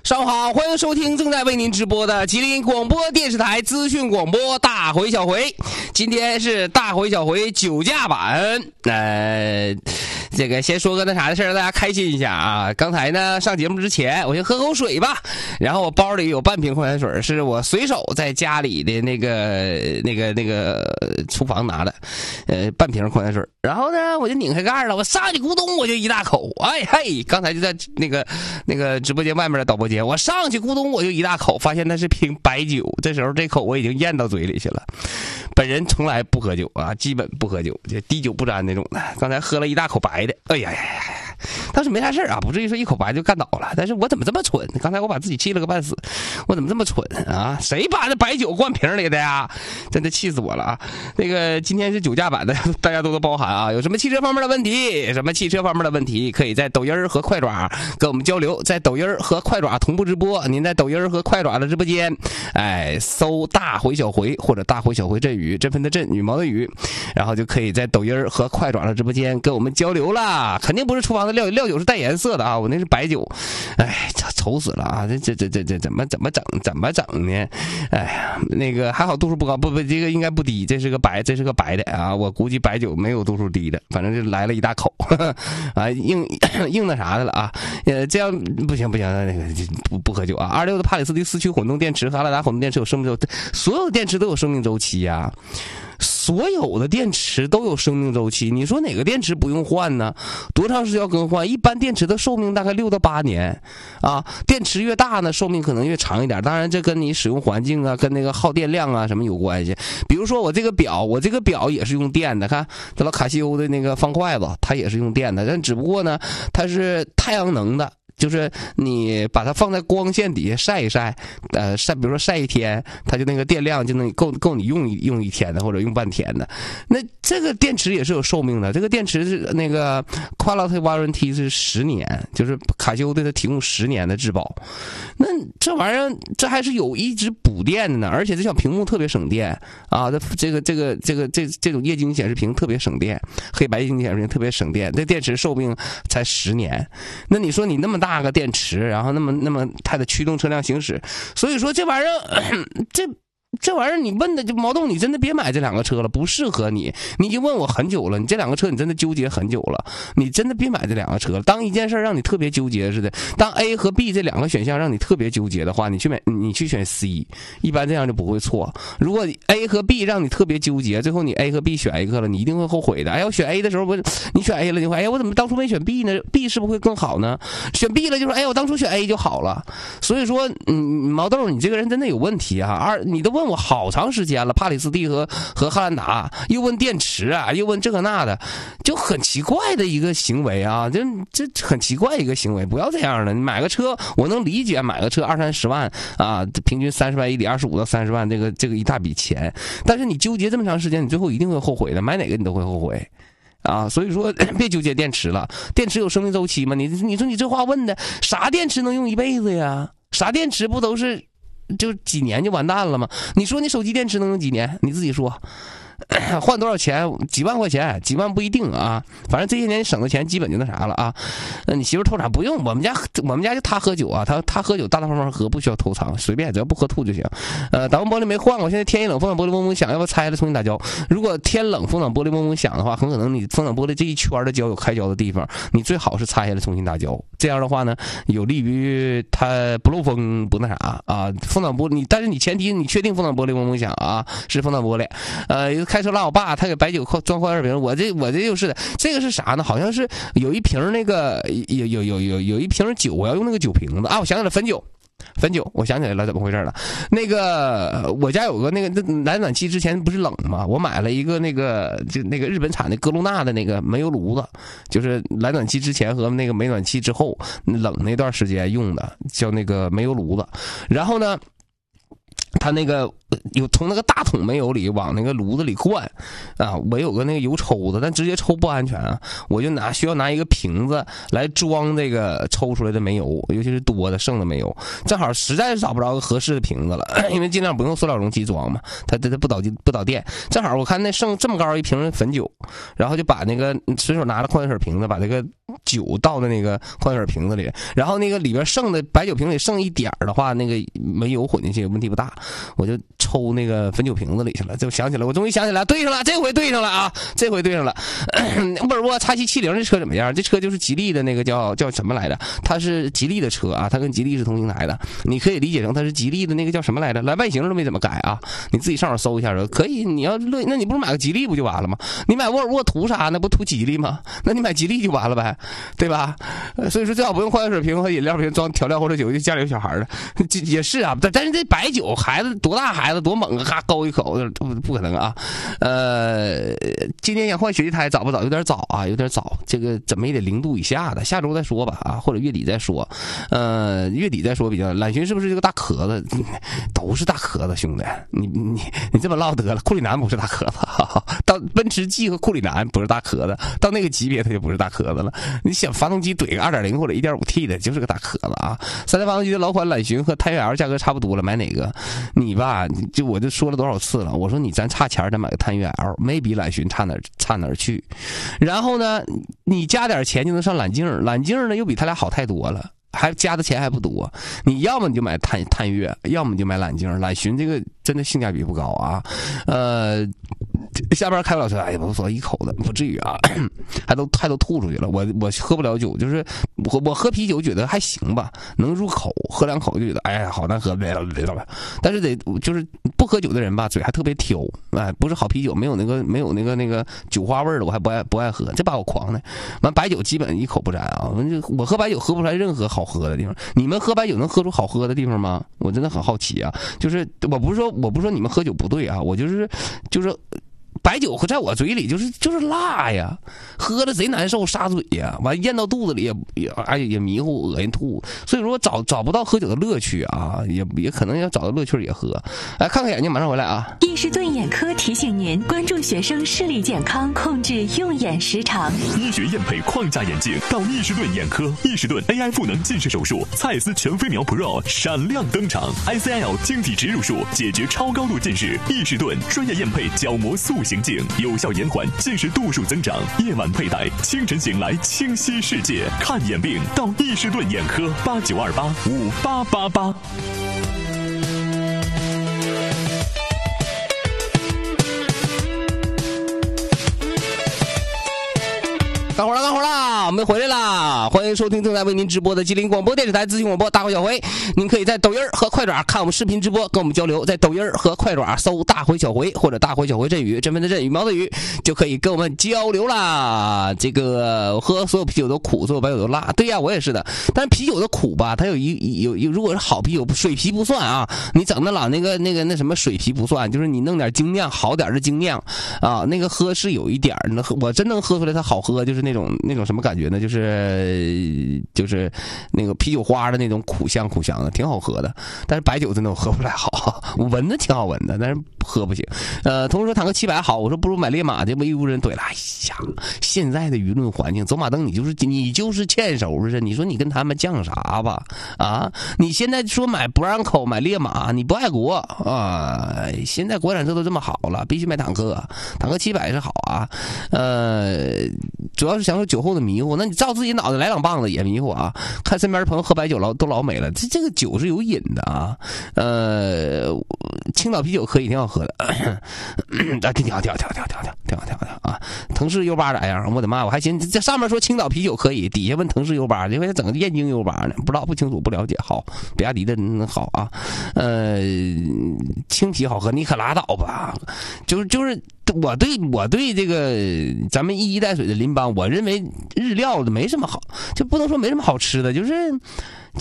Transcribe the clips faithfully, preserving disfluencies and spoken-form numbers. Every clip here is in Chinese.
上午好，欢迎收听正在为您直播的吉林广播电视台资讯广播大回小回。今天是大回小回酒驾版，呃，这个先说个那啥的事让大家开心一下啊。刚才呢上节目之前，我先喝口水吧，然后我包里有半瓶矿泉水，是我随手在家里的那个那个那个厨房拿的，呃，半瓶矿泉水。然后呢，我就拧开盖了，我上去咕咚我就一大口，哎嘿，刚才就在那个那个直播间外面的导播间，我上去咕咚我就一大口，发现那是瓶白酒，这时候这口我已经咽到嘴里去了。本人从来不喝酒啊，基本不喝酒，就滴酒不沾那种的。刚才喝了一大口白的，哎呀呀呀呀，倒是没啥事啊，不至于说一口白就干倒了。但是我怎么这么蠢？刚才我把自己气了个半死，我怎么这么蠢啊？谁把这白酒灌瓶里的呀？真的气死我了啊！那个今天是酒驾版的，大家多多包涵啊。有什么汽车方面的问题，什么汽车方面的问题，可以在抖音和快爪跟我们交流，在抖音和快爪同步直播。您在抖音和快爪的直播间，哎，搜大回小回或者大回小回阵雨，振奋的振，羽毛的羽，然后就可以在抖音和快爪的直播间跟我们交流啦。肯定不是厨房的料料酒是带颜色的啊，我那是白酒。哎，愁死了啊！这这这这这怎么怎么整怎么整呢？哎呀，那个还好度数不高，不不，这个应该不低，这是个白，这是个白的啊。我估计白酒没有度数低的，反正就来了一大口，呵呵啊，硬硬那啥的了啊。呃，这样不行不行，那个不不喝酒啊。二六的帕里斯蒂四驱混动电池和阿拉达混动电池有生命周，所有的电池都有生命周期呀、啊。所有的电池都有生命周期，你说哪个电池不用换呢？多长时间要更换？一般电池的寿命大概六到八年，啊，电池越大呢，寿命可能越长一点。当然，这跟你使用环境啊，跟那个耗电量啊什么有关系。比如说我这个表，我这个表也是用电的，看这老卡西欧的那个方块子，它也是用电的，但只不过呢，它是太阳能的。就是你把它放在光线底下晒一晒，呃，晒，比如说晒一天，它就那个电量就能够够你用一用一天的，或者用半天的。那这个电池也是有寿命的，这个电池是那个 Quality Warranty 是十年，就是卡西欧对它提供十年的质保。那这玩意儿这还是有一直补电的呢，而且这小屏幕特别省电啊，这这个这个这个这这种液晶显示屏特别省电，黑白液晶显示屏特别省电，这电池寿命才十年。那你说你那么大大个电池，然后那么那么它的驱动车辆行驶，所以说这玩意儿，这这玩意儿你问的就毛豆，你真的别买这两个车了，不适合你。你已经问我很久了，你这两个车你真的纠结很久了，你真的别买这两个车了。当一件事让你特别纠结似的，当 A 和 B 这两个选项让你特别纠结的话，你去买你去选 C， 一般这样就不会错。如果 A 和 B 让你特别纠结，最后你 A 和 B 选一个了，你一定会后悔的。哎，我选 A 的时候，我你选 A 了，你会哎呀，我怎么当初没选 B 呢 ？B 是不是会更好呢？选 B 了就说哎，我当初选 A 就好了。所以说，嗯，毛豆，你这个人真的有问题啊！二，你都问我好长时间了，帕里斯蒂和和汉兰达，又问电池啊，又问这个那的，就很奇怪的一个行为啊！这这很奇怪一个行为，不要这样了。你买个车，我能理解，买个车二三十万啊，平均三十万一里，二十五到三十万，这个这个一大笔钱。但是你纠结这么长时间，你最后一定会后悔的，买哪个你都会后悔。啊，所以说别纠结电池了，电池有生命周期吗？你你说你这话问的，啥电池能用一辈子呀？啥电池不都是就几年就完蛋了吗？你说你手机电池能用几年？你自己说。换多少钱？几万块钱，几万不一定啊。反正这些年省的钱基本就那啥了啊。那你媳妇偷啥不用？我们家我们家就他喝酒啊，他他喝酒大大方方喝，不需要偷藏，随便只要不喝吐就行。呃，挡风玻璃没换过，现在天一冷，风挡玻璃嗡嗡响，要不要拆了重新打胶？如果天冷，风挡玻璃嗡嗡响的话，很可能你风挡玻璃这一圈的胶有开胶的地方，你最好是拆下来重新打胶。这样的话呢，有利于它不漏风不那啥啊。风挡玻璃，你但是你前提你确定风挡玻璃嗡嗡响啊，是风挡玻璃。呃。开车拉我爸，他给白酒装矿泉瓶，我这我这就是的，这个是啥呢？好像是有一瓶那个有有有有有一瓶酒，我要用那个酒瓶子啊！我想起来汾酒，汾酒，我想起来了，怎么回事了？那个我家有个那个暖暖气，之前不是冷吗？我买了一个那个就那个日本产的格鲁纳的那个煤油炉子，就是来暖气之前和那个没暖气之后冷那段时间用的，叫那个煤油炉子。然后呢，它那个有从那个大桶煤油里往那个炉子里灌啊，我有个那个油抽子，但直接抽不安全啊，我就拿需要拿一个瓶子来装这个抽出来的煤油，尤其是多的剩的煤油，正好实在是找不着个合适的瓶子了，因为尽量不用塑料容器装嘛，它它它不导不导电，正好我看那剩这么高一瓶粉酒，然后就把那个随手拿了矿泉水瓶子，把这个酒倒在那个矿泉水瓶子里，然后那个里边剩的白酒瓶里剩一点的话，那个煤油混进去问题不大，我就抽那个汾酒瓶子里去了，就想起来，我终于想起来，对上了，这回对上了啊，这回对上了。沃尔沃 X 七七零 这车怎么样？这车就是吉利的那个叫叫什么来着？它是吉利的车啊，它跟吉利是同平台的，你可以理解成它是吉利的那个叫什么来着？来外形都没怎么改啊，你自己上网搜一下说可以，你要乐，那你不是买个吉利不就完了吗？你买沃尔沃图啥？那不图吉利吗？那你买吉利就完了呗，对吧？所以说最好不用矿泉水瓶和饮料瓶装调料或者酒，就家里有小孩的，这也是啊。但但是这白酒，孩子多大孩子多猛啊，嘎勾一口，不不可能啊。呃，今年想换雪地胎早不早？有点早啊，有点早。这个怎么也得零度以下的，下周再说吧啊，或者月底再说。呃，月底再说比较。揽巡是不是这个大壳子？都是大壳子，兄弟，你你你这么唠得了。库里南不是大壳子，哈哈，到奔驰 G 和库里南不是大壳子，到那个级别它就不是大壳子了。你想发动机怼个 二点零 或者 一点五 T 的，就是个大壳子啊。三台发动机的老款揽巡和探岳 L 价格差不多了，买哪个？你吧，就我就说了多少次了，我说你咱差钱咱买个探岳 L， 没比揽巡差哪差哪去。然后呢，你加点钱就能上揽境，揽境呢又比他俩好太多了。还加的钱还不多，你要么你就买探探岳，要么你就买揽境。揽巡这个真的性价比不高啊。呃，下边开不了车，哎呀，我说一口子不至于啊，还都还都吐出去了。我我喝不了酒，就是我我喝啤酒觉得还行吧，能入口，喝两口就觉得哎呀好难喝，别了别了。但是得就是不喝酒的人吧，嘴还特别挑，哎，不是好啤酒没有那个没有那个那个酒花味的，我还不爱不爱喝，这把我狂的。完白酒基本一口不沾啊，我喝白酒喝不出来任何好喝的地方。你们喝白酒能喝出好喝的地方吗？我真的很好奇啊。就是我不是说我不是说你们喝酒不对啊，我就是就是白酒在我嘴里就是就是辣呀，喝了贼难受，杀嘴呀，完咽到肚子里也也哎也迷糊恶心吐，所以说找找不到喝酒的乐趣啊，也也可能要找到乐趣也喝。来看看眼睛，马上回来啊。 易士顿眼科提醒您关注学生视力健康，控制用眼时长。 医学验配框架眼镜到易士顿眼科，易士顿 A I 赋能近视手术，蔡司全飞秒 Pro 闪亮登场 ，I C L 晶体植入术解决超高度近视，易士顿专业验配角膜塑形镜，有效延缓近视度数增长。夜晚佩戴，清晨醒来清晰世界。看眼病到易士顿眼科，八九二八五八八八。 干活了，干活了，我们回来啦！欢迎收听正在为您直播的吉林广播电视台资讯广播大回小回。您可以在抖音和快爪看我们视频直播，跟我们交流。在抖音和快爪搜大回小回或者大回小回阵雨，振奋的阵，羽毛的雨，就可以跟我们交流啦。这个喝所有啤酒都苦，所有白酒都辣。对呀，我也是的。但是啤酒的苦吧，它有一有有，如果是好啤酒，水啤不算啊。你整的老那个那个那什么水啤不算，就是你弄点精酿好点的精酿啊，那个喝是有一点儿，我真能喝出来它好喝，就是那种那种什么感觉呢？就是就是那个啤酒花的那种苦香苦香的，挺好喝的。但是白酒真的我喝不来好，我闻着挺好闻的，但是喝不行。呃，同事说坦克七百好，我说不如买烈马去，一屋人怼了。哎呀，现在的舆论环境，走马灯你就是你就是欠收拾，你说你跟他们犟啥吧？啊，你现在说买 Bronco 买烈马，你不爱国啊？现在国产车都这么好了，必须买坦克，坦克七百是好啊。呃，主要是享受酒后的迷糊，那你照自己脑袋来两棒子也迷糊啊！看身边的朋友喝白酒老都老美了，这这个酒是有瘾的啊。呃，青岛啤酒可以，挺好喝的，啊，挺好，挺好，挺好，挺好，挺好，挺好，挺好啊！腾势 U 八咋样？我的妈！我还寻思这上面说青岛啤酒可以，底下问腾势 U 八，因为整个燕京 U 八呢，不知道不清楚不了解。好，比亚迪的好啊。呃，青啤好喝，你可拉倒吧！就是就是。我对我对这个咱们一衣带水的邻邦，我认为日料的没什么好，就不能说没什么好吃的，就是就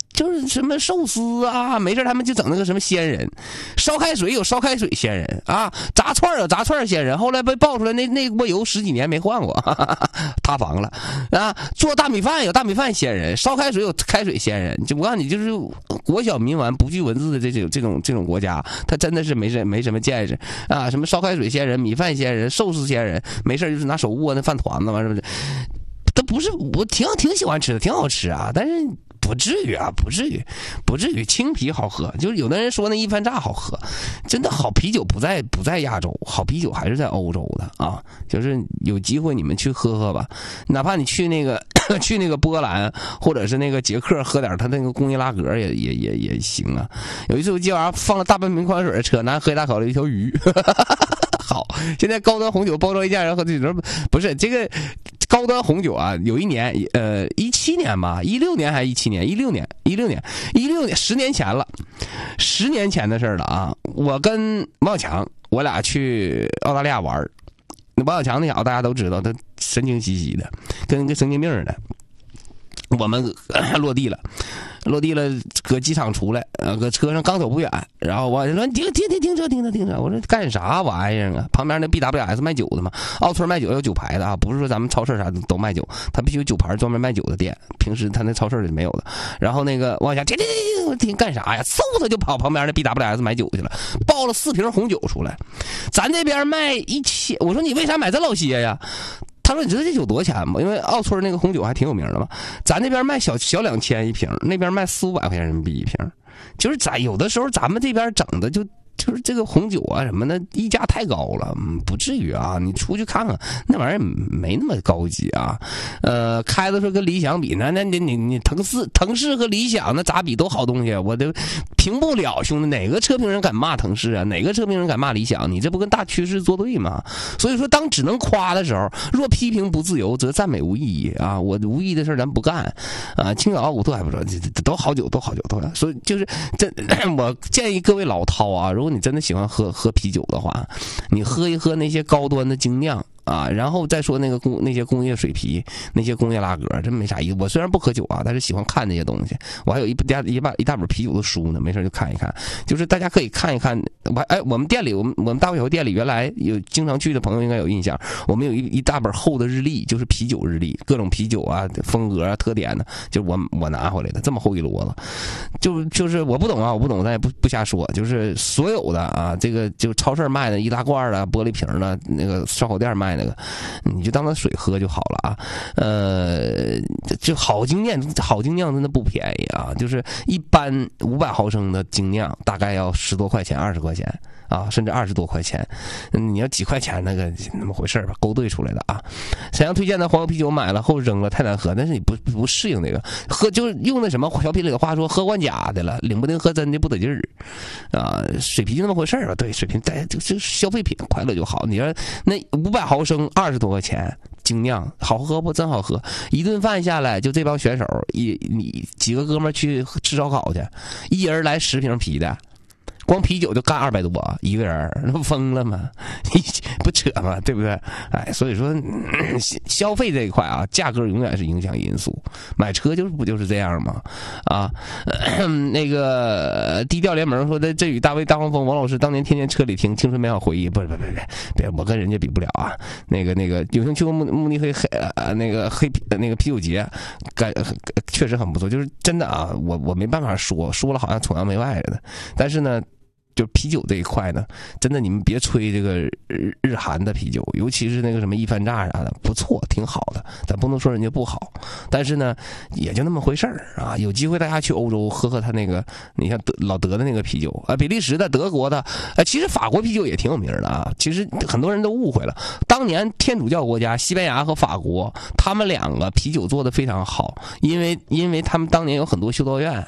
就是什么寿司啊，没事他们就整那个什么鲜人，烧开水有烧开水鲜人啊，炸串有炸串鲜人，后来被爆出来那那锅油十几年没换过，哈哈哈，塌房了啊。做大米饭有大米饭鲜人，烧开水有开水鲜人，就我告诉你，就是国小民完不惧文字的这种这种这种国家，他真的是没什没什么见识啊。什么烧开水鲜人、米饭鲜人、寿司鲜人，没事就是拿手握那饭团子嘛，是不是？他不是我挺挺喜欢吃的，挺好吃啊，但是。不至于啊，不至于，不至于。青啤好喝，就是有的人说那一番炸好喝，真的好啤酒不在不在亚洲，好啤酒还是在欧洲的啊。就是有机会你们去喝喝吧，哪怕你去那个去那个波兰或者是那个捷克喝点他那个工业拉格也也也也行啊。有一次我记完放了大半瓶矿泉水的车，拿喝一大口的一条鱼。好，现在高端红酒包装一家人喝这种不是这个高端红酒啊，有一年呃一七年吧，一六年还是一七年，一六年一六年一六年十年前了，十年前的事了啊！我跟王小强我俩去澳大利亚玩，那王小强那小子大家都知道，他神经兮兮的，跟个神经病似的。我们落地了。落地了，搁机场出来，呃，搁车上刚走不远，然后我说停停停停车停车停车，我说干啥玩意儿啊？旁边那 B W S 卖酒的嘛，奥村卖酒有酒牌的啊，不是说咱们超市啥都卖酒，他必须有酒牌专门卖酒的店，平时他那超市里没有的。然后那个往下停停停停停干啥呀？嗖他就跑旁边那 B W S 买酒去了，抱了四瓶红酒出来，咱这边卖一千，我说你为啥买这老些呀？他说：“你知道这酒多少钱吗？因为奥村那个红酒还挺有名的嘛，咱那边卖小小两千一瓶，那边卖四五百块钱人民币一瓶，就是咱有的时候咱们这边整的就就是这个红酒啊什么的溢价太高了，嗯，不至于啊，你出去看看那玩意儿没那么高级啊。呃，开的说跟理想比，那那你你你腾势腾势和理想那咋比都好东西，我都评不了，兄弟，哪个车评人敢骂腾势啊？哪个车评人敢骂理想？你这不跟大趋势作对吗？所以说，当只能夸的时候，若批评不自由，则赞美无意义啊！我无意义的事咱不干啊！青岛奥古特还不说，都好酒，都好酒，都好酒。所以就是这，我建议各位老饕啊，如果你真的喜欢喝喝啤酒的话，你喝一喝那些高端的精酿啊，然后再说那个工那些工业水啤，那些工业拉格，真没啥意思。我虽然不喝酒啊，但是喜欢看那些东西。我还有一大一大一大本啤酒的书呢，没事就看一看。就是大家可以看一看。我哎，我们店里，我们我们大会小店里原来有经常去的朋友应该有印象，我们有一一大本厚的日历，就是啤酒日历，各种啤酒啊、风格啊、特点的，就是我我拿回来的，这么厚一摞子。就就是我不懂啊，我不懂，但也不不瞎说。就是所有的啊，这个就超市卖的易拉罐的、玻璃瓶的，那个烧烤店卖那个，你就当它水喝就好了啊。呃，就好精酿，好精酿真的不便宜啊。就是一般五百毫升的精酿大概要十多块钱、二十块钱啊，甚至二十多块钱。你要几块钱那个那么回事吧，勾兑出来的啊。沈阳推荐的黄油啤酒买了后扔了，太难喝，但是你不不适应那个喝，就是用那什么小品里的话说，喝惯假的了，领不定喝真的不得劲儿啊。水啤就那么回事吧，对，水啤带就是消费品，快乐就好。你说那五百毫升二十多块钱。精酿好喝不？真好喝！一顿饭下来，就这帮选手一你几个哥们儿去吃烧烤去，一人来十瓶啤的，光啤酒就干二百多一个人，那不疯了吗？不扯吗？对不对？哎，所以说、嗯、消费这一块啊，价格永远是影响因素。买车就是不就是这样吗？啊，呃、那个低调联盟说的，这与大卫大黄蜂王老师当年天天车里听青春美好回忆，不是不是不是别，我跟人家比不了啊。那个那个有幸去过慕慕尼黑黑呃那个黑那个啤酒节，感确实很不错，就是真的啊，我我没办法说说了好像崇洋媚外似的，但是呢。就是啤酒这一块呢，真的你们别吹这个日日韩的啤酒，尤其是那个什么一番炸啥的，不错，挺好的，咱不能说人家不好，但是呢，也就那么回事儿啊。有机会大家去欧洲喝喝他那个，你像德老德的那个啤酒啊，比利时的、德国的，啊，其实法国啤酒也挺有名的啊。其实很多人都误会了，当年天主教国家西班牙和法国，他们两个啤酒做的非常好，因为因为他们当年有很多修道院。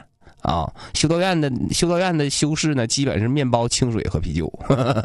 啊，修道院的修道院的修士呢，基本是面包、清水和啤酒。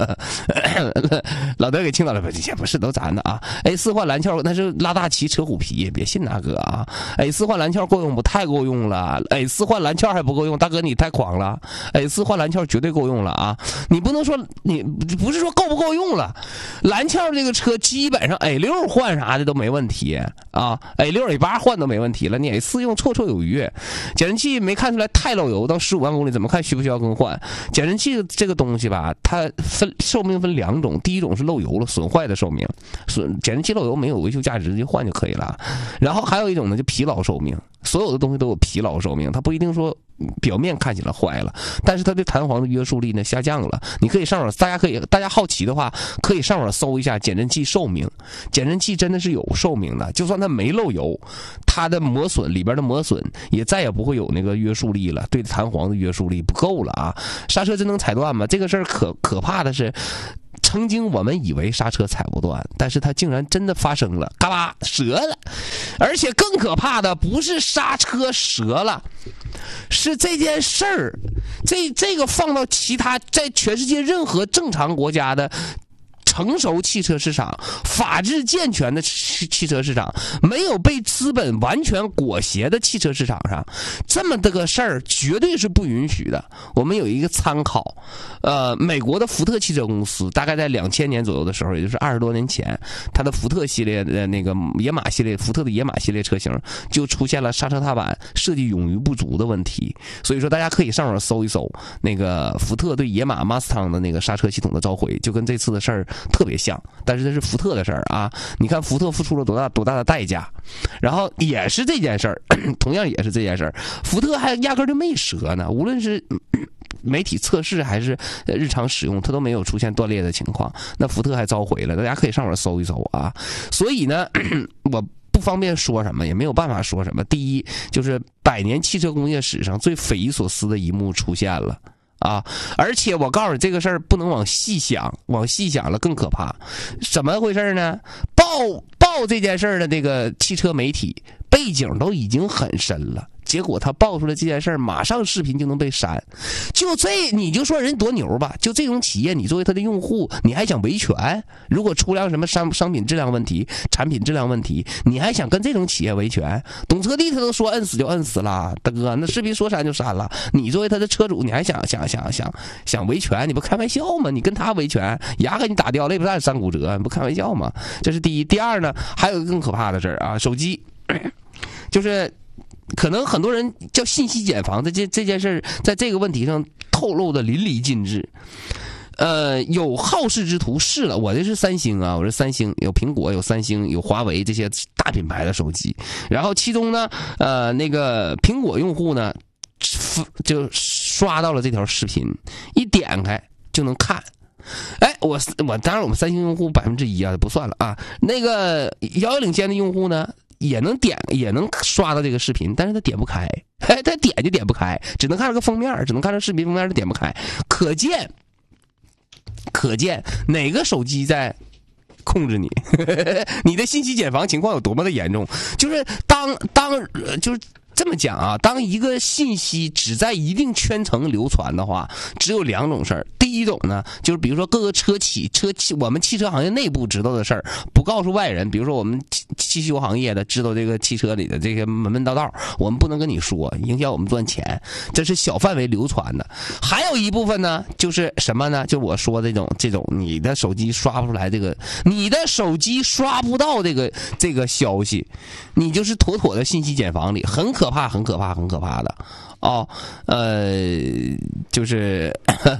老德给青岛了，也不是都咱的啊。A 四换蓝壳那是拉大旗扯虎皮，别信那个啊。A 四换蓝壳够用不？太够用了。A 四换蓝壳还不够用，大哥你太狂了。A 四换蓝壳绝对够用了啊！你不能说你不是说够不够用了，蓝壳这个车基本上 A 六换啥的都没问题啊 ，A 六 A 八换都没问题了，你 A 四用绰绰有余。减震器没看出来太漏油，到十五万公里怎么看需不需要更换？减震器这个东西吧，它分寿命分两种，第一种是漏油了损坏的寿命，损减震器漏油没有维修价值，直接换就可以了。然后还有一种呢，就疲劳寿命，所有的东西都有疲劳寿命，它不一定说表面看起来坏了，但是它对弹簧的约束力呢下降了。你可以上网，大家可以大家好奇的话，可以上网搜一下减震器寿命。减震器真的是有寿命的，就算它没漏油，它的磨损里边的磨损也再也不会有那个约束力了，对弹簧的约束力不够了啊！刹车真能踩断吗？这个事儿可可怕的是，曾经我们以为刹车踩不断，但是它竟然真的发生了，嘎巴折了。而且更可怕的不是刹车折了，是这件事儿，这这个放到其他在全世界任何正常国家的成熟汽车市场、法治健全的汽汽车市场，没有被资本完全裹挟的汽车市场上，这么的个事儿绝对是不允许的。我们有一个参考，呃，美国的福特汽车公司大概在两千年左右的时候，也就是二十多年前，它的福特系列的那个野马系列，福特的野马系列车型就出现了刹车踏板设计冗余不足的问题。所以说，大家可以上网搜一搜那个福特对野马 Mustang 的那个刹车系统的召回，就跟这次的事儿特别像，但是这是福特的事儿啊！你看福特付出了多大多大的代价，然后也是这件事儿，同样也是这件事儿，福特还压根儿就没折呢。无论是媒体测试还是日常使用，它都没有出现断裂的情况。那福特还召回了，大家可以上网搜一搜啊。所以呢，我不方便说什么，也没有办法说什么。第一，就是百年汽车工业史上最匪夷所思的一幕出现了。啊！而且我告诉你，这个事儿不能往细想，往细想了更可怕。怎么回事呢？报报这件事儿的这个汽车媒体背景都已经很深了，结果他爆出来这件事儿，马上视频就能被删。就这，你就说人多牛吧？就这种企业，你作为他的用户，你还想维权？如果出了什么商商品质量问题、产品质量问题，你还想跟这种企业维权？懂车帝他都说摁死就摁死了，大哥，那视频说删就删了。你作为他的车主，你还想想想想想维权？你不开玩笑吗？你跟他维权，牙给你打掉了，也不是三骨折，你不开玩笑吗？这是第一。第二呢，还有一个更可怕的事儿啊，手机，就是可能很多人叫信息茧房，这件这件事在这个问题上透露的淋漓尽致。呃，有好事之徒试了，我这是三星啊，我是三星，有苹果，有三星，有华为这些大品牌的手机。然后其中呢，呃，那个苹果用户呢，就刷到了这条视频，一点开就能看。哎，我我当然我们三星用户百分之一啊，不算了啊。那个遥遥领先的用户呢，也能点也能刷到这个视频，但是他点不开，哎，他点就点不开，只能看这个封面，只能看这视频封面，就点不开。可见，可见哪个手机在控制你，你的信息茧房情况有多么的严重？就是当当就是这么讲啊，当一个信息只在一定圈层流传的话，只有两种事儿。第一种呢，就是比如说各个车企、车企，我们汽车行业内部知道的事儿，不告诉外人。比如说我们汽修行业的知道这个汽车里的这些门门道道，我们不能跟你说，影响我们赚钱，这是小范围流传的。还有一部分呢，就是什么呢？就我说这种这种，你的手机刷不出来这个，你的手机刷不到这个这个消息，你就是妥妥的信息茧房里，很可怕，很可怕，很可怕的。哦，呃，就是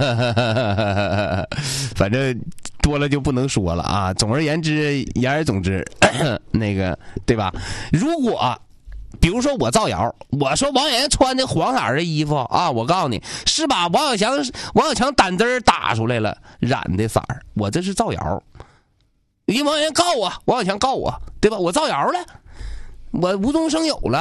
反正多了就不能说了啊。总而言之，言而总之，那个对吧？如果比如说我造谣，我说王源穿的黄色的衣服啊，我告诉你是把王小强王小强胆汁打出来了，染的色儿，我这是造谣。因为王源告我，王小强告我，对吧？我造谣了，我无中生有了。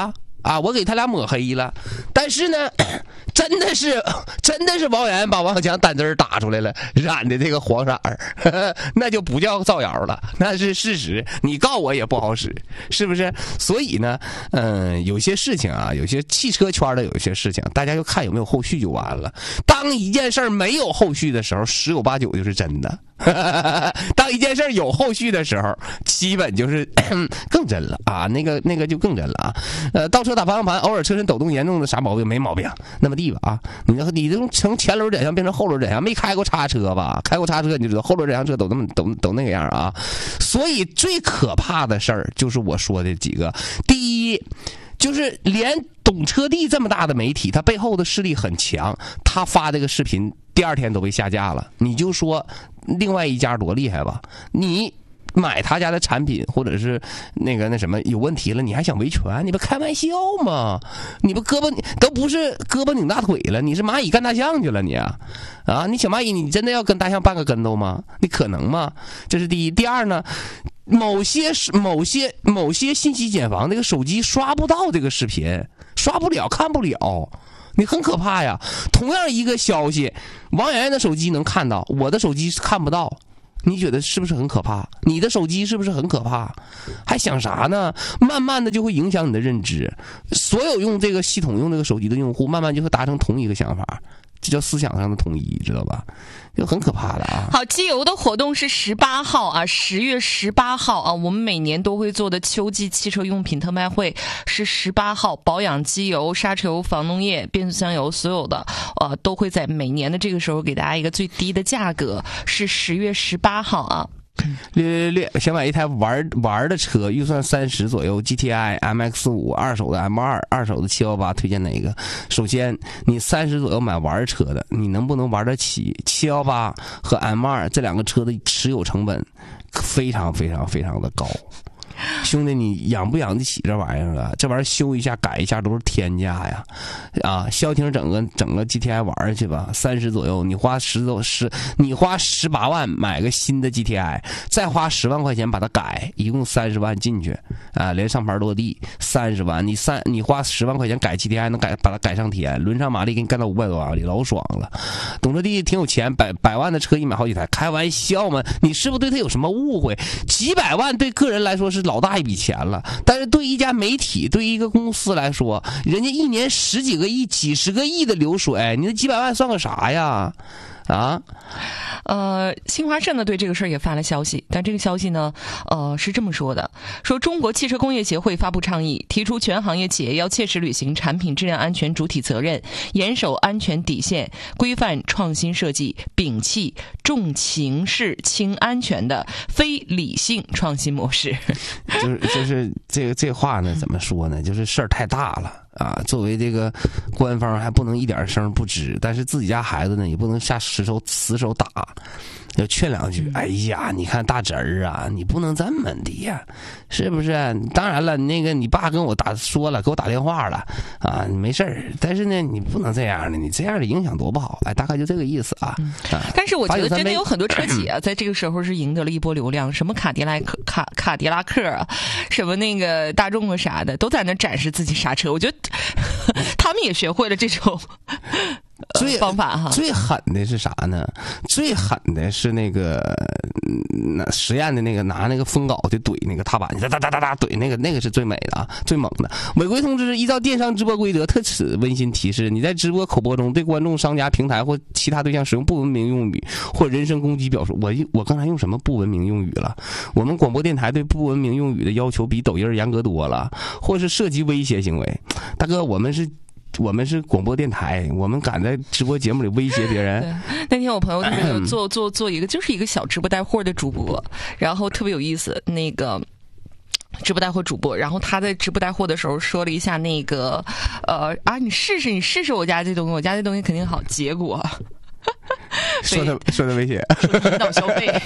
啊，我给他俩抹黑了。但是呢，真的是真的是王源把王小强胆汁打出来了，染的这个黄色儿，那就不叫造谣了，那是事实。你告我也不好使，是不是？所以呢，嗯、呃，有些事情啊，有些汽车圈的有一些事情，大家就看有没有后续就完了。当一件事儿没有后续的时候，十有八九就是真的。当一件事儿有后续的时候，基本就是更真了啊，那个那个就更真了啊。呃，倒车打方向盘，偶尔车身抖动严重的啥毛病没毛病，那么地吧啊。你你这从前轮转向变成后轮转向，没开过叉车吧？开过叉车你就知道后轮转向车都那么都都那个样啊。所以最可怕的事儿就是我说的几个，第一。就是连懂车帝这么大的媒体，他背后的势力很强，他发这个视频第二天都被下架了。你就说另外一家多厉害吧，你买他家的产品或者是那个那什么有问题了，你还想维权？你不开玩笑吗？你不胳膊都不是胳膊拧大腿了，你是蚂蚁干大象去了你啊？啊，你小蚂蚁你真的要跟大象拌个跟斗吗？你可能吗？这是第一。第二呢？某些某些某些信息茧房，那个手机刷不到这个视频，刷不了，看不了，你很可怕呀。同样一个消息，王媛媛的手机能看到，我的手机看不到，你觉得是不是很可怕？你的手机是不是很可怕？还想啥呢？慢慢的就会影响你的认知，所有用这个系统用这个手机的用户，慢慢就会达成同一个想法。这叫思想上的统一，知道吧？就很可怕的啊。 好，机油的活动是十八号啊，十月十八号啊，我们每年都会做的秋季汽车用品特卖会是十八号，保养机油、刹车油、防冻液、变速箱油，所有的呃都会在每年的这个时候给大家一个最低的价格，是十月十八号啊。 略略略，想买一台玩玩的车，预算三十左右 ，G T I M X 五，二手的 M 二，二手的七幺八，推荐哪个？首先，你三十左右买玩车的，你能不能玩得起七幺八和 M 二这两个车的持有成本非常非常非常的高。兄弟，你养不养得起这玩意儿啊？这玩意儿修一下改一下都是天价呀！啊，消停整个整个 G T I 玩去吧，三十左右，你花十多十，你花十八万买个新的 G T I， 再花十万块钱把它改，一共三十万进去啊，连上牌落地三十万，你三你花十万块钱改 G T I 能改把它改上天，轮上马力给你干到五百多马力，老爽了。懂车帝挺有钱，百百万的车一买好几台，开玩笑吗？你是不是对他有什么误会？几百万对个人来说是老大一笔钱了，但是对一家媒体，对一个公司来说，人家一年十几个亿、几十个亿的流水，你那几百万算个啥呀？啊？ 呃，新华社呢对这个事儿也发了消息，但这个消息呢，呃是这么说的：说中国汽车工业协会发布倡议，提出全行业企业要切实履行产品质量安全主体责任，严守安全底线，规范创新设计，摒弃重形式轻安全的非理性创新模式。 就是就是这个这话呢，怎么说呢？就是事儿太大了。啊，作为这个官方还不能一点声不吱，但是自己家孩子呢也不能下死手死手打，要劝两句。哎呀，你看大侄儿啊，你不能这么的呀，是不是？当然了，那个你爸跟我打说了，给我打电话了啊，没事儿，但是呢，你不能这样的，你这样的影响多不好。哎，大概就这个意思啊。 嗯、啊但是我觉得真的有很多车企啊，在这个时候是赢得了一波流量，什么卡迪拉克、卡卡迪拉克啊，什么那个大众啊啥的，都在那展示自己刹车。我觉得。他们也学会了这种、呃、 最方法哈。 最狠的是啥呢？最狠的是那个那实验的那个拿那个封稿就怼那个踏板，哒哒哒哒哒怼那个那个是最美的啊，最猛的。违规通知：依照电商直播规则，特此温馨提示：你在直播口播中对观众、商家、平台或其他对象使用不文明用语或人身攻击表述。我我刚才用什么不文明用语了？我们广播电台对不文明用语的要求比抖音严格多了，或是涉及威胁行为。大哥，我们是我们是广播电台，我们敢在直播节目里威胁别人。 那天我朋友特别有做做做一个，就是一个小直播带货的主播，然后特别有意思。那个直播带货主播，然后他在直播带货的时候说了一下那个呃啊，你试试你试试我家这东西，我家这东西肯定好。结果。 说他说他威胁， 说引导消费。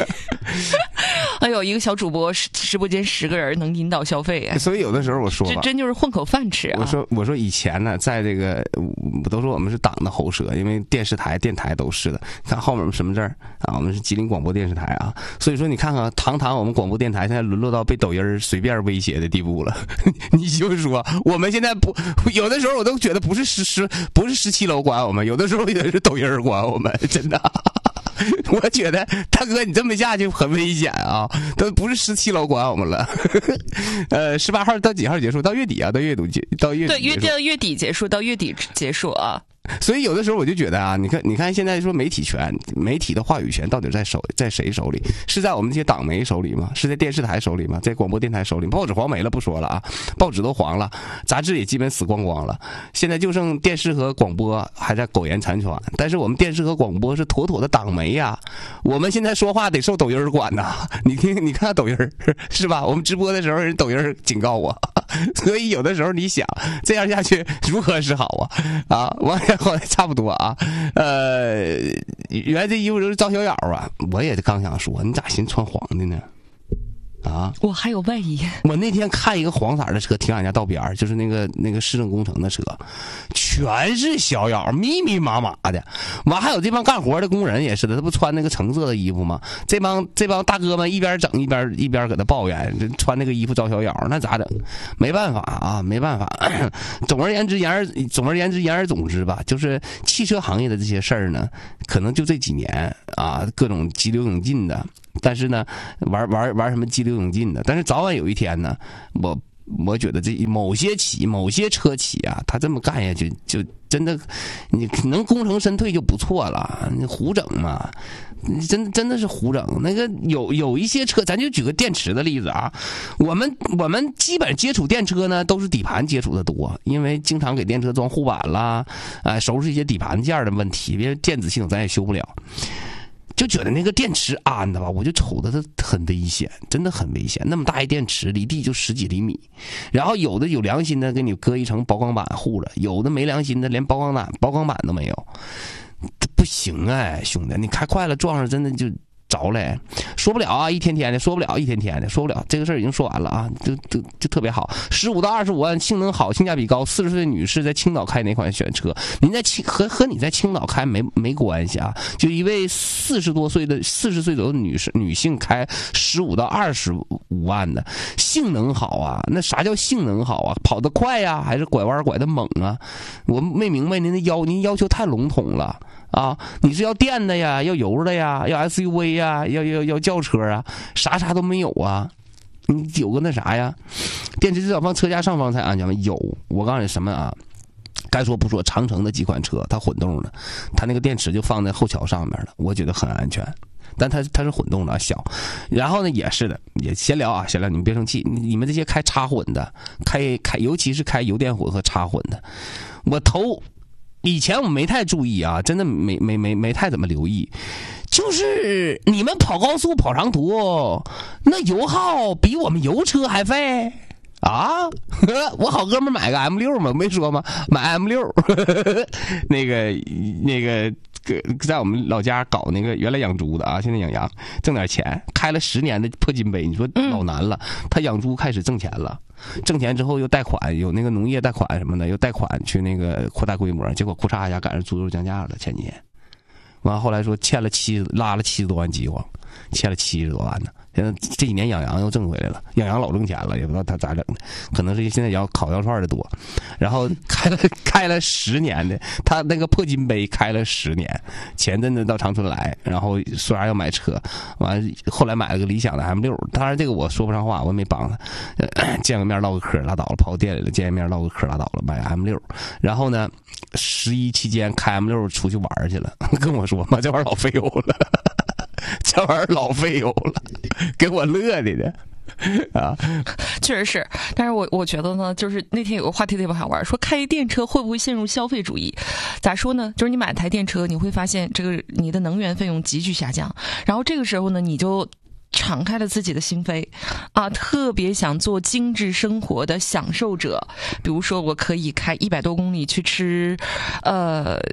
哎呦，一个小主播直播间十个人能引导消费， 所以有的时候我说吧， 这真就是混口饭吃啊！ 我说我说以前呢，在这个我都说我们是党的喉舌，因为电视台、电台都是的。看后面我们什么字儿啊？我们是吉林广播电视台啊。所以说你看看，堂堂我们广播电台现在沦落到被抖音随便威胁的地步了。你就说我们现在不，有的时候我都觉得不是十十不是十七楼管我们，有的时候也是抖音管我们，真的。我觉得大哥你这么下去很危险啊，都不是十七楼管我们了。呃，十八号到几号结束？到月底啊，到月底结到月底对，约到月底结束，到月底结束啊。 所以有的时候我就觉得啊，你看，你看现在说媒体权，媒体的话语权到底在手在谁手里？是在我们这些党媒手里吗？是在电视台手里吗？在广播电台手里？报纸黄没了不说了啊，报纸都黄了，杂志也基本死光光了。现在就剩电视和广播还在苟延残喘，但是我们电视和广播是妥妥的党媒呀。我们现在说话得受抖音管呐，你听，你看抖音是吧？我们直播的时候，人抖音警告我，所以有的时候你想这样下去如何是好啊？啊，我。后来差不多啊，呃，原来这衣服都是赵小咬啊，我也刚想说，你咋寻穿黄的呢？啊， 我还有外衣。 我那天看一个黄色的车停俺家道边，就是那个那个市政工程的车，全是小咬，密密麻麻的。完还有这帮干活的工人也是的，他不穿那个橙色的衣服吗？这帮这帮大哥们一边整一边一边搁那抱怨，穿那个衣服招小咬，那咋整？没办法啊，没办法。总而言之，言而总而言之，言而总之吧，就是汽车行业的这些事儿呢，可能就这几年啊，各种急流勇进的。但是呢，玩玩玩什么激流勇进的？但是早晚有一天呢，我我觉得这某些企、某些车企啊，他这么干下去，就真的你能功成身退就不错了。你胡整嘛，真真的是胡整。那个有有一些车，咱就举个电池的例子啊，我们我们基本接触电车呢，都是底盘接触的多，因为经常给电车装护板啦，啊、呃，收拾一些底盘件的问题，因为电子系统咱也修不了。就觉得那个电池安的吧，我就瞅着它很危险，真的很危险。那么大一电池离地就十几厘米，然后有的有良心的给你搁一层薄钢板护着，有的没良心的连薄钢板薄钢板都没有，不行哎，兄弟，你开快了撞上真的就着嘞，说不了啊，一天天的说不了，一天天的说不了，这个事儿已经说完了啊，就就就特别好，十五到二十五万，性能好，性价比高，四十岁女士在青岛开哪款选车？您在青和和你在青岛开没没关系啊，就一位四十多岁的四十岁左右的女士女性开十五到二十五万的，性能好啊，那啥叫性能好啊？跑得快呀、啊，还是拐弯拐得猛啊？我没明白您的要您要求太笼统了。啊，你是要电的呀，要油的呀，要 S U V 呀，要要要轿车啊，啥啥都没有啊。你有个那啥呀，电池至少放车架上方才安全吗？有，我告诉你什么啊？该说不说，长城的几款车它混动的，它那个电池就放在后桥上面了，我觉得很安全。但它它是混动的小，然后呢也是的，也闲聊啊，闲聊，你们别生气，你们这些开插混的，开开尤其是开油电混和插混的，我头。以前我没太注意啊，真的没没没没太怎么留意，就是你们跑高速跑长途，那油耗比我们油车还费啊！我好哥们买个 M 六 嘛，没说吗？买 M 六， 那个那个在我们老家搞那个原来养猪的啊，现在养羊，挣点钱，开了十年的破金杯，你说老难了。他养猪开始挣钱了。挣钱之后又贷款，有那个农业贷款什么的，又贷款去那个扩大规模，结果库嚓一下赶上猪肉降价了，前几年。完后来说欠了七拉了七十多万饥荒，欠了七十多万呢。现在这几年养羊又挣回来了，养羊老挣钱了，也不知道他咋整的，可能是现在要烤羊串的多。然后开了开了十年的，他那个破金杯开了十年，前阵子到长春来，然后说啥要买车，完后来买了个理想的 M 六，当然这个我说不上话，我也没帮他，呃、见个面唠个嗑拉倒了，跑店里了见个面唠个嗑拉倒了，买 M 六，然后呢十一期间开 M 六出去玩去了，跟我说妈这玩意儿老费油了。这玩意儿老费油了，给我乐的的啊！ 确实是，但是我我觉得呢，就是那天有个话题特别好玩，说开电车会不会陷入消费主义？咋说呢？就是你买台电车，你会发现这个你的能源费用急剧下降，然后这个时候呢，你就敞开了自己的心扉啊，特别想做精致生活的享受者。比如说，我可以开一百多公里去吃，呃。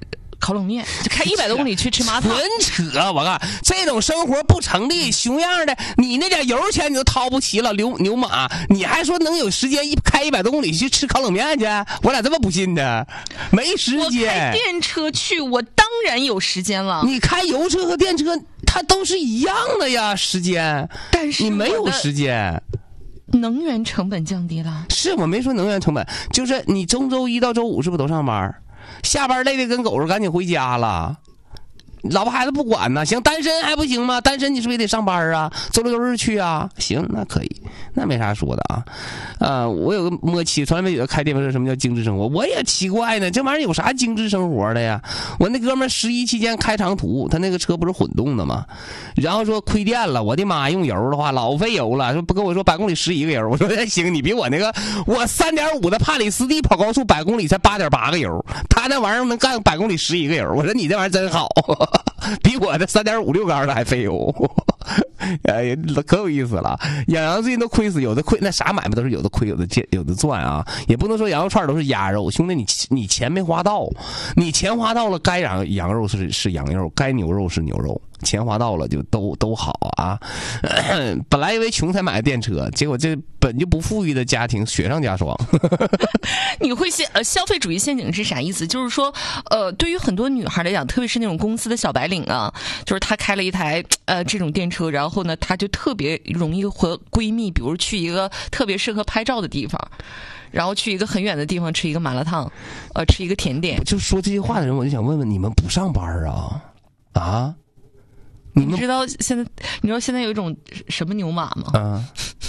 烤冷面，就开一百多公里去吃麻辣烫。 纯扯！我告诉你，这种生活不成立，熊样的，你那点油钱你都掏不起了，牛牛马，你还说能有时间一开一百多公里去吃烤冷面去？我咋这么不信呢？没时间。 我开电车去，我当然有时间了。 你开油车和电车，它都是一样的呀，时间。 但是你没有时间。 能源成本降低了。 是我没说能源成本，就是你中周一到周五是不是都上班？下班累得跟狗似的，赶紧回家了。老婆孩子不管呢，行，单身还不行吗？单身你是不是也得上班啊？周六周日去啊？行，那可以，那没啥说的啊。呃，我有个摸期，从来没觉得开电瓶车什么叫精致生活，我也奇怪呢，这玩意儿有啥精致生活的呀？我那哥们儿十一期间开长途，他那个车不是混动的吗？然后说亏电了，我的妈，用油的话老费油了，说不跟我说百公里十一个油，我说行，你比我那个我三点五的帕里斯蒂跑高速百公里才八点八个油，他那玩意儿能干百公里十一个油，我说你这玩意儿真好。比我的三点五六缸的还费油，哎呀，可有意思了。养羊最近都亏死，有的亏，那啥买卖都是有的亏，有的借，有的赚啊。也不能说羊肉串都是鸭肉，兄弟，你你钱没花到，你钱花到了，该羊羊肉是是羊肉，该牛肉是牛肉。钱花到了就都都好啊。本来因为穷才买的电车，结果这本就不富裕的家庭雪上加霜。 你会陷呃消费主义陷阱是啥意思？就是说，呃，对于很多女孩来讲，特别是那种公司的小白领啊，就是她开了一台呃这种电车，然后呢，她就特别容易和闺蜜，比如去一个特别适合拍照的地方。然后去一个很远的地方吃一个麻辣烫，呃，吃一个甜点。 就说这些话的人，我就想问问你们不上班啊？啊？ 你们知道现在你知道现在有一种什么牛马吗？ 嗯，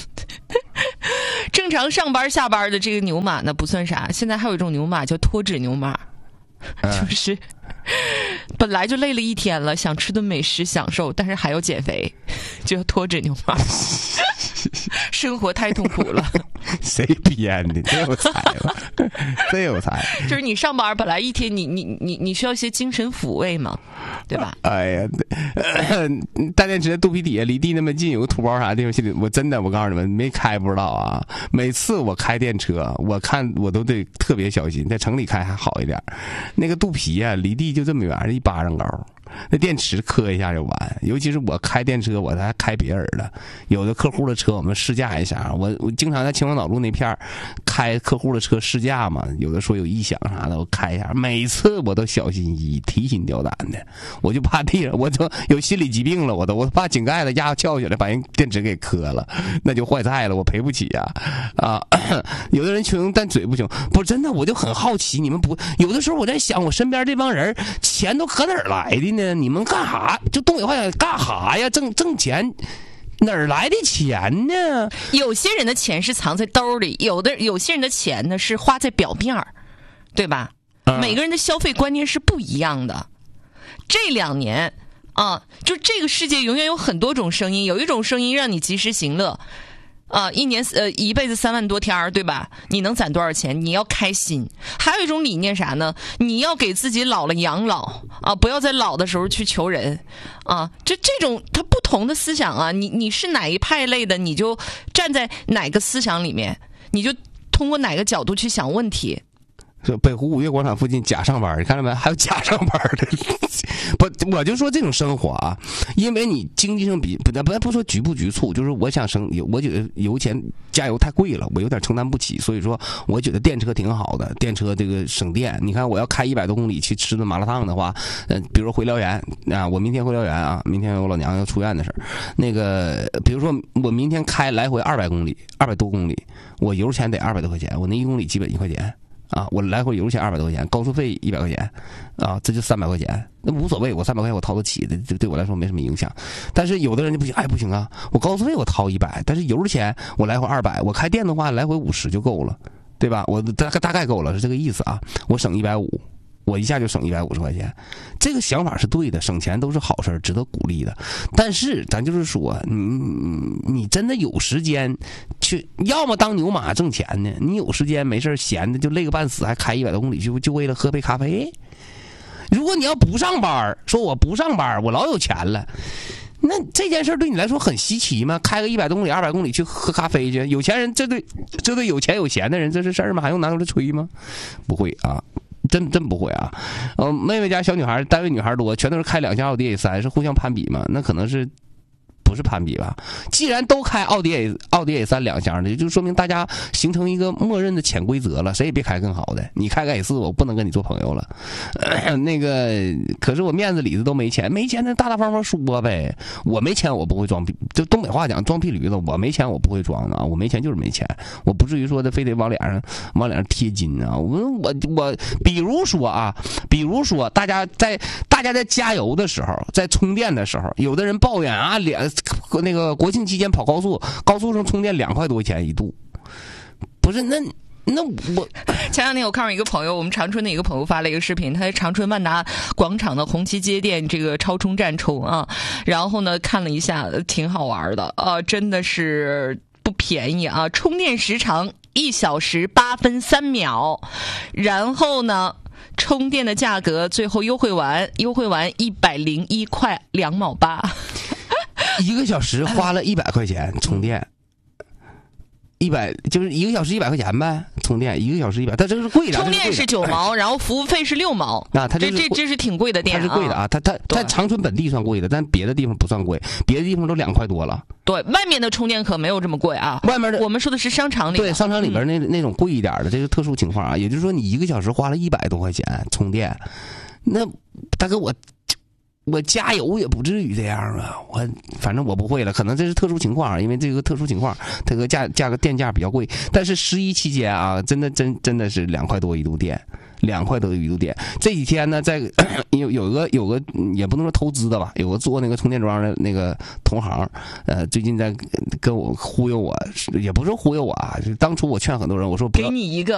正常上班下班的这个牛马呢不算啥，现在还有一种牛马叫脱脂牛马，嗯、就是本来就累了一天了，想吃顿美食享受，但是还要减肥，就要脱脂牛马。生活太痛苦了。 谁编的？真有才了，真有才。 就是你上班本来一天你你你你需要一些精神抚慰嘛，对吧？ 哎呀，大电池肚皮底下离地那么近，有个土包啥地方，心里我真的我告诉你们，没开不知道啊。每次我开电车，我看我都得特别小心，在城里开还好一点，那个肚皮啊离地就这么远，一巴掌高。那电池磕一下就完，尤其是我开电车，我还开别人的，有的客户的车我们试驾一下，我我经常在秦皇岛路那片开客户的车试驾嘛，有的说有异响啥的，我开一下，每次我都小心翼翼、提心吊胆的，我就怕地上我就有心理疾病了，我都我怕井盖子压翘起来把人电池给磕了，那就坏菜了，我赔不起呀啊！有的人穷但嘴不穷，不真的，我就很好奇，你们不有的时候我在想，我身边这帮人钱都搁哪儿来的呢？你们干哈？就东北话讲干哈呀？挣挣钱，哪儿来的钱呢？ 有些人的钱是藏在兜里，有的有些人的钱呢是花在表面儿，对吧？嗯、每个人的消费观念是不一样的。这两年啊，就这个世界永远有很多种声音，有一种声音让你及时行乐。啊，一年呃一辈子三万多天儿，对吧？你能攒多少钱？你要开心。还有一种理念啥呢？你要给自己老了养老啊，不要在老的时候去求人啊。这这种它不同的思想啊，你你是哪一派类的，你就站在哪个思想里面，你就通过哪个角度去想问题。 这北湖五月广场附近假上班，你看到没？还有假上班的。不，我就说这种生活啊，因为你经济上比不不不说局不局促，就是我想省，我觉得油钱加油太贵了，我有点承担不起，所以说我觉得电车挺好的，电车这个省电。你看我要开一百多公里去吃顿麻辣烫的话，呃，比如说回辽源啊，我明天回辽源啊，明天我老娘要出院的事儿，那个比如说我明天开来回二百公里，二百多公里，我油钱得二百多块钱，我那一公里基本一块钱。啊，我来回油钱二百多块钱，高速费一百块钱，啊，这就三百块钱，那无所谓，我三百块钱我掏得起的，这对我来说没什么影响。但是有的人就不行，哎，不行啊，我高速费我掏一百，但是油钱我来回二百，我开电的话来回五十就够了，对吧？我大概大概够了，是这个意思啊，我省一百五。我一下就省一百五十块钱，这个想法是对的，省钱都是好事，值得鼓励的。但是咱就是说，你你真的有时间去，要么当牛马挣钱呢？你有时间没事闲的就累个半死，还开一百多公里去，就为了喝杯咖啡？如果你要不上班，说我不上班，我老有钱了。那这件事对你来说很稀奇吗？开个一百多公里、二百公里去喝咖啡去，有钱人这对这对有钱有闲的人这是事儿吗？还用拿出来吹吗？不会啊。 真真不会啊。呃，妹妹家小女孩，单位女孩多，全都是开两厢奥迪 A 三，是互相攀比嘛？那可能是。不是攀比吧？既然都开奥迪 A 奥迪 A 三两厢的，就说明大家形成一个默认的潜规则了，谁也别开更好的。你开个 A 四，我不能跟你做朋友了。呃、那个，可是我面子里子都没钱，没钱那大大方方说呗。我没钱，我不会装逼。就东北话讲，装屁驴子。我没钱，我不会装的啊。我没钱就是没钱，我不至于说的非得往脸上往脸上贴金啊。我我我，比如说啊，比如说大家在大家在加油的时候，在充电的时候，有的人抱怨啊，脸。那个国庆期间跑高速，高速上充电两块多钱一度，不是那那我前两天我看到一个朋友，我们长春的一个朋友发了一个视频，他在长春万达广场的红旗街店这个超充站充啊，然后呢看了一下，挺好玩的啊，真的是不便宜啊，充电时长一小时八分三秒，然后呢。充电的价格最后优惠完，优惠完一百零一块两毛八。 一个小时花了一百块钱充电，一百就是一个小时一百块钱呗，充电一个小时一百，它这是贵的。 充电是九毛，然后服务费是六毛啊，它这这这是挺贵的店， 它是贵的啊，它它在长春本地算贵的，但别的地方不算贵，别的地方都两块多了。 对，外面的充电可没有这么贵啊， 外面的我们说的是商场里， 对，商场里边那、嗯、那种贵一点的，这是特殊情况啊。也就是说，你一个小时花了一百多块钱充电，那大哥我。我加油也不至于这样啊！我反正我不会了，可能这是特殊情况，因为这个特殊情况，这个价价格电价比较贵。但是十一期间啊，真的真真的是两块多一度电，两块多一度电。这几天呢，在有有个有个也不能说投资的吧，有个做那个充电桩的那个同行，呃，最近在跟我忽悠我，也不是忽悠我啊，当初我劝很多人，我说不要给你一个。